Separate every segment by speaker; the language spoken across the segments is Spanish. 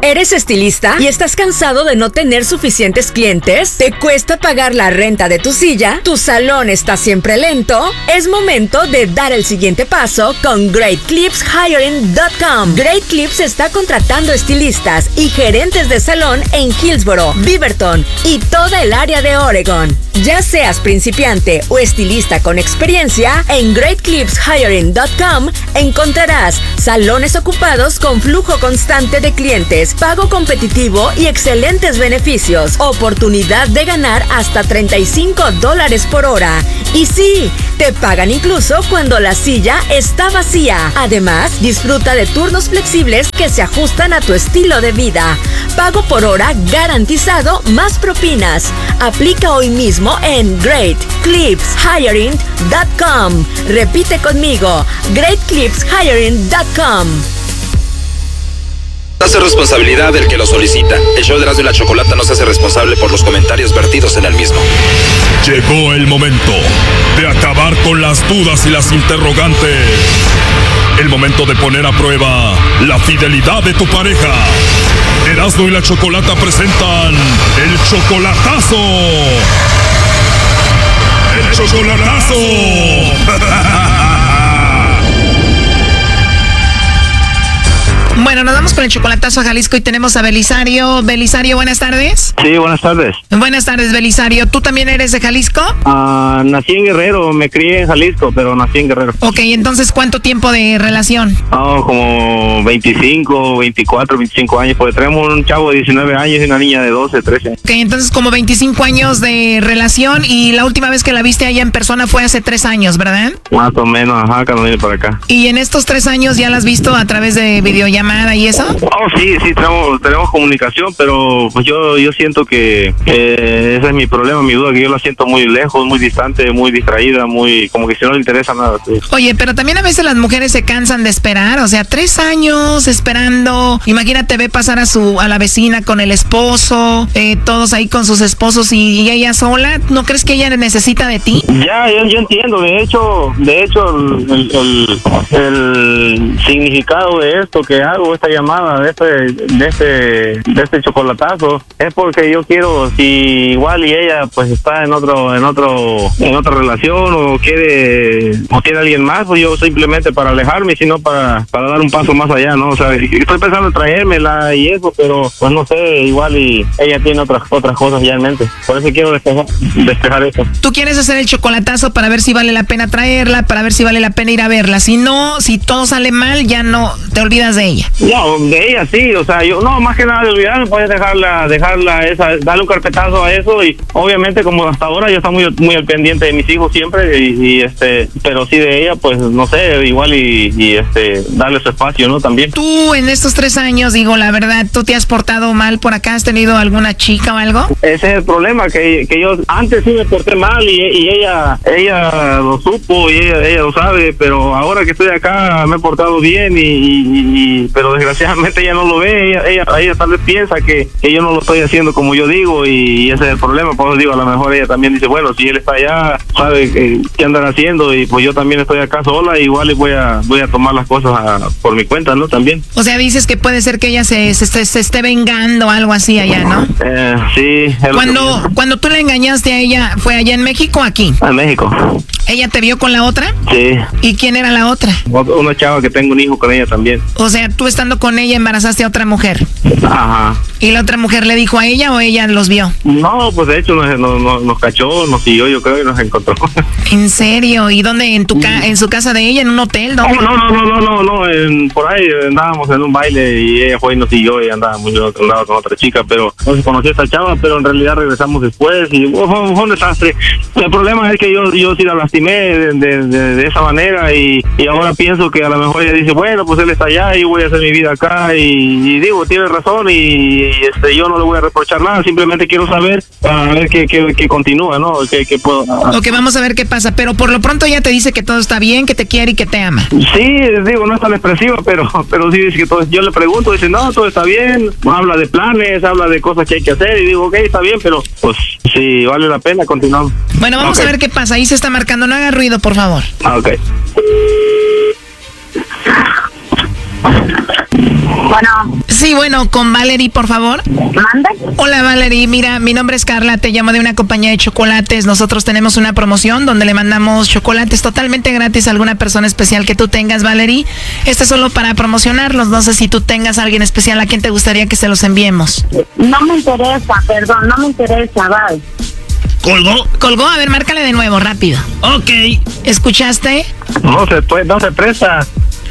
Speaker 1: ¿Eres estilista y estás cansado de no tener suficientes clientes? ¿Te cuesta pagar la renta de tu silla? ¿Tu salón está siempre lento? Es momento de dar el siguiente paso con GreatClipsHiring.com. Great Clips está contratando estilistas y gerentes de salón en Hillsboro, Beaverton y toda el área de Oregon. Ya seas principiante o estilista con experiencia, en GreatClipsHiring.com encontrarás salones ocupados con flujo constante de clientes, pago competitivo y excelentes beneficios. Oportunidad de ganar hasta $35 por hora. Y sí, te pagan incluso cuando la silla está vacía. Además, disfruta de turnos flexibles que se ajustan a tu estilo de vida. Pago por hora garantizado más propinas. Aplica hoy mismo en GreatClipsHiring.com. Repite conmigo, GreatClipsHiring.com.
Speaker 2: Hace responsabilidad del que lo solicita. El show de Erasmo y la Chocolata no se hace responsable por los comentarios vertidos en el mismo.
Speaker 3: Llegó el momento de acabar con las dudas y las interrogantes. El momento de poner a prueba la fidelidad de tu pareja. Erasmo y la Chocolata presentan el chocolatazo. ¡El chocolatazo!
Speaker 4: Bueno, nos vamos con el chocolatazo a Jalisco y tenemos a Belisario. Belisario, buenas tardes.
Speaker 5: Sí, buenas tardes.
Speaker 4: Buenas tardes, Belisario. ¿Tú también eres de Jalisco?
Speaker 5: Nací en Guerrero, me crié en Jalisco, pero nací en Guerrero.
Speaker 4: Ok, entonces, ¿cuánto tiempo de relación?
Speaker 5: Como 25, 24, 25 años, porque tenemos un chavo de 19 años y una niña de 12, 13 años.
Speaker 4: Ok, entonces como 25 años de relación y la última vez que la viste allá en persona fue hace 3 años, ¿verdad?
Speaker 5: Más o menos, ajá, cuando vine para acá.
Speaker 4: ¿Y en estos 3 años ya la has visto a través de videollamada y eso?
Speaker 5: Oh, sí, tenemos comunicación, pero pues yo siento que ese es mi problema, mi duda, que yo la siento muy lejos, muy distante, muy distraída, muy como que si no le interesa nada. Sí.
Speaker 4: Oye, pero también a veces las mujeres se cansan de esperar, o sea, 3 años esperando. Imagínate, ve pasar a la vecina con el esposo, todos ahí con sus esposos y ella sola. ¿No crees que ella necesita de ti?
Speaker 5: Ya, yo entiendo. De hecho, el significado de esto que hago, esta llamada, de este chocolatazo, es porque yo quiero, si igual y ella pues está en otra relación o quiere alguien más, pues yo simplemente para alejarme, sino para dar un paso más allá, ¿no? O sea, estoy pensando en traérmela y eso, pero pues no sé, igual y ella tiene otras cosas ya en mente. Por eso quiero despejar eso.
Speaker 4: ¿Tú quieres hacer el chocolatazo para ver si vale la pena traerla, para ver si vale la pena ir a verla? Si no, si todo sale mal, ya no te olvidas de ella.
Speaker 5: No, de ella sí, o sea, yo no, más que nada de olvidarme, puedes dejarla esa, darle un carpetazo a eso y obviamente como hasta ahora yo estoy muy al pendiente de mis hijos siempre pero sí de ella, pues no sé, igual y darle su espacio, ¿no? También.
Speaker 4: Tú en estos 3 años, digo, la verdad, ¿tú te has portado mal por acá? ¿Has tenido alguna chica o algo?
Speaker 5: Ese es el problema, que yo antes sí me porté mal y ella lo supo y ella lo sabe, pero ahora que estoy acá me he portado bien pero desgraciadamente ella no lo ve, ella tal vez piensa que yo no lo estoy haciendo como yo digo y ese es el problema. Por eso digo, a lo mejor ella también dice, bueno, si él está allá, sabe qué andan haciendo y pues yo también estoy acá sola, igual y voy a tomar las cosas por mi cuenta, ¿no? También.
Speaker 4: O sea, dices que puede ser que ella se esté vengando o algo así allá, ¿no?
Speaker 5: Sí.
Speaker 4: Cuando tú le engañaste a ella, ¿fue allá en México o aquí?
Speaker 5: En México.
Speaker 4: ¿Ella te vio con la otra?
Speaker 5: Sí.
Speaker 4: ¿Y quién era la otra?
Speaker 5: Una chava que tengo un hijo con ella también.
Speaker 4: O sea, tú estando con ella embarazaste a otra mujer.
Speaker 5: Ajá.
Speaker 4: ¿Y la otra mujer le dijo a ella o ella los vio?
Speaker 5: No, pues de hecho nos cachó, nos siguió, yo creo, y nos encontró.
Speaker 4: ¿En serio? ¿Y dónde? ¿En su casa de ella? ¿En un hotel? ¿Dónde?
Speaker 5: No, por ahí andábamos en un baile y ella fue y nos siguió y andábamos con otra chica, pero no se conoció a esta chava, pero en realidad regresamos después y fue un desastre. El problema es que yo sí la lastimé de esa manera y ahora pienso que a lo mejor ella dice, bueno, pues él está allá y voy a hacer mi vida acá y digo, tiene razón y yo no le voy a reprochar nada, simplemente quiero saber a ver qué continúa, ¿no? Que puedo...
Speaker 4: Ok, vamos a ver qué pasa, pero por lo pronto ella te dice que todo está bien, que te quiere y que te ama.
Speaker 5: Sí, digo, no es tan expresiva, pero sí dice que todo, yo le pregunto, dice, no, todo está bien, habla de planes, habla de cosas que hay que hacer y digo, ok, está bien, pero pues sí, vale la pena, continuamos.
Speaker 4: Bueno, vamos a ver qué pasa, ahí se está marcando, no haga ruido, por favor.
Speaker 5: Ok.
Speaker 6: Bueno.
Speaker 4: Sí, Sí, bueno, con Valerie, por favor.
Speaker 6: ¿Manda?
Speaker 4: Hola, Valerie. Mira, mi nombre es Carla, te llamo de una compañía de chocolates. Nosotros tenemos una promoción donde le mandamos chocolates totalmente gratis a alguna persona especial que tú tengas, Valerie. Este es solo para promocionarlos. No sé si tú tengas a alguien especial a quien te gustaría que se los enviemos.
Speaker 6: No me interesa, perdón, no me interesa, bye.
Speaker 7: ¿Colgó?
Speaker 4: Colgó, a ver, márcale de nuevo, rápido.
Speaker 7: Ok.
Speaker 4: ¿Escuchaste?
Speaker 5: No se presta.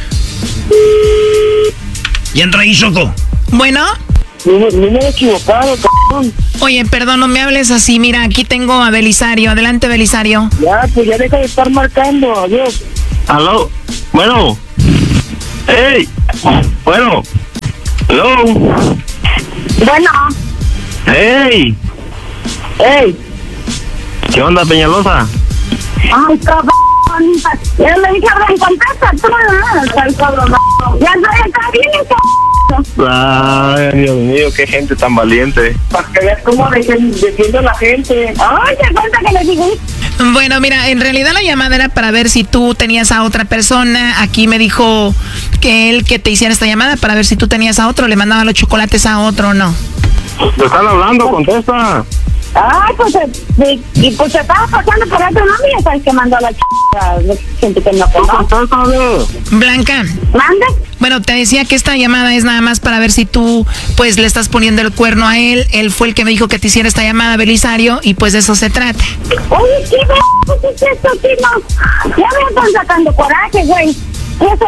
Speaker 7: Y entra ahí, Choco.
Speaker 4: Bueno.
Speaker 5: No me he equivocado, cabrón.
Speaker 4: Oye, perdón, no me hables así. Mira, aquí tengo a Belisario. Adelante, Belisario.
Speaker 5: Ya, pues ya deja de estar marcando. Adiós. Aló. Bueno. Hey. Bueno. Hello.
Speaker 6: Bueno.
Speaker 5: Hey.
Speaker 6: Hey.
Speaker 5: ¿Qué onda, Peñalosa?
Speaker 6: Ay, cabrón. Yo le dije, Abraham, contesta tú. Ya estoy acá bien, cabrón.
Speaker 5: Ay, Dios mío, qué gente tan valiente. Para que veas cómo defiende a la gente.
Speaker 6: Ay, ¿te cuenta que le dije?
Speaker 4: Bueno, mira, en realidad la llamada era para ver si tú tenías a otra persona. Aquí me dijo que te hiciera esta llamada para ver si tú tenías a otro, le mandaba los chocolates a otro o no.
Speaker 5: ¿Te están hablando? Contesta.
Speaker 6: Ay, pues, y pues se estaba pasando por otro nombre y sabes que mandó a la gente que no conoce.
Speaker 4: Blanca.
Speaker 6: ¿Mande?
Speaker 4: Bueno, te decía que esta llamada es nada más para ver si tú, pues, le estás poniendo el cuerno a él. Él fue el que me dijo que te hiciera esta llamada, Belisario, y pues de eso se trata.
Speaker 6: Oye, ¿qué es esto, Tino? Ya me están sacando coraje, güey. Eso,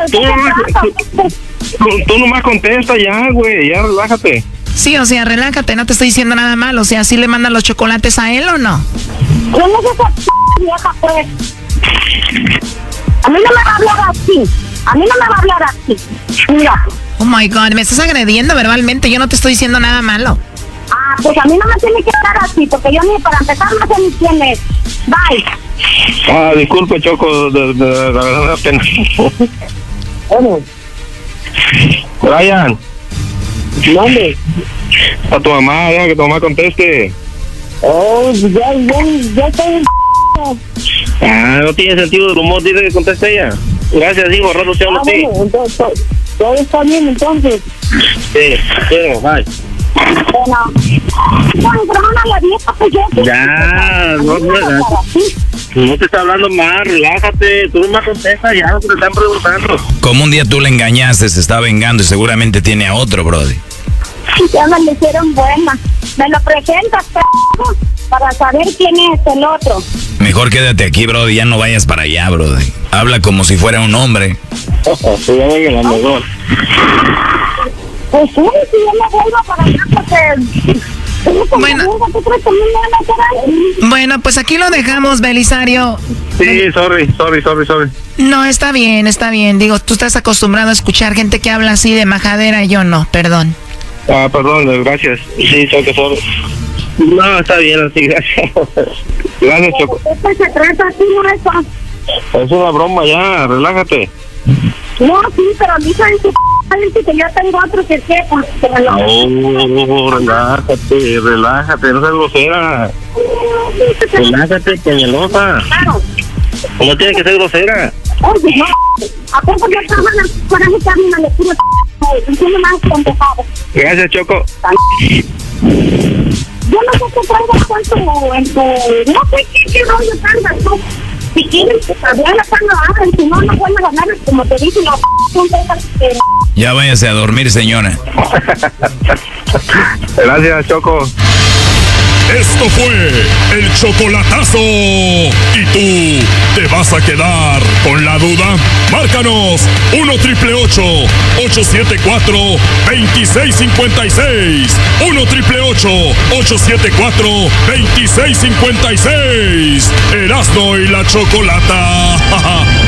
Speaker 5: Tú nomás contesta ya, güey, ya relájate.
Speaker 4: Sí, o sea, relájate, no te estoy diciendo nada mal. O sea, ¿sí le mandan los chocolates a él o no?
Speaker 6: ¿Quién es esa vieja, pues? A mí no me va a hablar así. A mí no me va a hablar así. Mira.
Speaker 4: Oh my God, me estás agrediendo verbalmente. Yo no te estoy diciendo nada malo.
Speaker 6: Ah, pues a mí no me tiene que hablar así, porque yo ni para empezar no sé ni quién es. Bye.
Speaker 5: Ah, disculpe, Choco, de la verdad me pena. Bueno. Brian. ¿Dónde? A tu mamá, deja que tu mamá conteste. Oh, ya estoy. Ah, no tiene sentido del humor, dile que conteste ella. Gracias, hijo, rato te hablo a ti. Bueno, entonces, todo está bien, entonces. Sí, quiero, bye.
Speaker 6: Bueno, hermana, la vieja, pues yo...
Speaker 5: Ya, no te está hablando más, relájate, tú no me contestas ya lo que te están preguntando.
Speaker 2: Como un día tú le engañaste, se está vengando y seguramente tiene a otro, brody.
Speaker 6: Ya me lo hicieron buena. Me lo presentas, para saber quién es el otro.
Speaker 2: Mejor quédate aquí, brody, ya no vayas para allá, brody. Habla como si fuera un hombre.
Speaker 5: Se llama el mejor.
Speaker 6: Pues sí, si yo me vuelvo para allá porque...
Speaker 4: Bueno, pues aquí lo dejamos, Belisario.
Speaker 5: Sí, sorry.
Speaker 4: No, está bien. Digo, tú estás acostumbrado a escuchar gente que habla así de majadera, yo no, perdón.
Speaker 5: Ah, perdón, gracias. Sí, sorry. No, está bien así, gracias. Gracias, Choco.
Speaker 6: ¿Qué se trata así, no
Speaker 5: es una broma ya, relájate.
Speaker 6: No, sí, pero dicen que yo tengo otro que sepa.
Speaker 5: No, relájate, no seas grosera. Relájate, Peñalosa.
Speaker 6: Claro.
Speaker 5: ¿Cómo tiene que ser grosera?
Speaker 6: Oye, no, ¿a poco yo estaba en el coraje que a mí me le puro diciendo más contestado?
Speaker 5: Gracias, Choco.
Speaker 6: Yo no sé qué traigas en tu... No sé qué rollo traigas tú. Si quieres hablar, hablen, si no vuelves a hablar, como te dije, no
Speaker 2: Ya váyase a dormir, señora.
Speaker 5: Gracias, Choco.
Speaker 3: Esto fue el chocolatazo. ¿Y tú te vas a quedar con la duda? Márcanos 1-888-874-2656. 1-888-874-2656. Erasmo y la Chocolata.